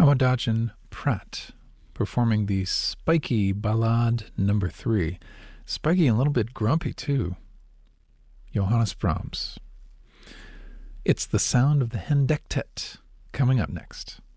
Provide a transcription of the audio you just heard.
Awadagin Pratt performing the Spiky Ballade number 3. Spiky and a little bit grumpy too. Johannes Brahms. It's the sound of the Hendektet coming up next.